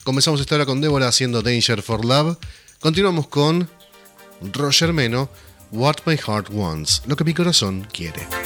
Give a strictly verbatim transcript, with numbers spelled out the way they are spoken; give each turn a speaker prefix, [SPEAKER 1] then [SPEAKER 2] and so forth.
[SPEAKER 1] Comenzamos esta hora con Débora haciendo Danger for Love. Continuamos con Roger Meno, What My Heart Wants, lo que mi corazón quiere.